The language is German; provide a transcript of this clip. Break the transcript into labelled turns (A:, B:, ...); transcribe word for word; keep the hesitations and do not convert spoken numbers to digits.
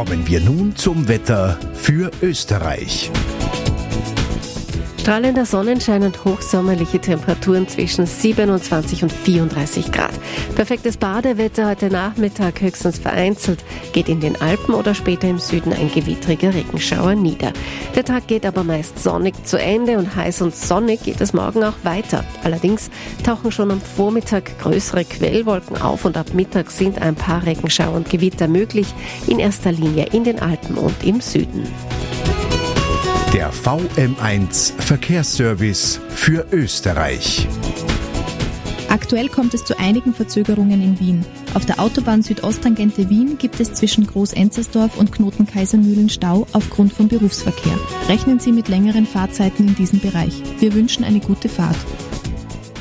A: Kommen wir nun zum Wetter für Österreich.
B: Strahlender Sonnenschein und hochsommerliche Temperaturen zwischen siebenundzwanzig und vierunddreißig Grad. Perfektes Badewetter heute Nachmittag, höchstens vereinzelt, geht in den Alpen oder später im Süden ein gewittriger Regenschauer nieder. Der Tag geht aber meist sonnig zu Ende und heiß und sonnig geht es morgen auch weiter. Allerdings tauchen schon am Vormittag größere Quellwolken auf und ab Mittag sind ein paar Regenschauer und Gewitter möglich, in erster Linie in den Alpen und im Süden.
A: Der V M eins Verkehrsservice für Österreich.
C: Aktuell kommt es zu einigen Verzögerungen in Wien. Auf der Autobahn Südosttangente Wien gibt es zwischen Groß-Enzersdorf und Knoten-Kaisermühlen Stau aufgrund von Berufsverkehr. Rechnen Sie mit längeren Fahrzeiten in diesem Bereich. Wir wünschen eine gute Fahrt.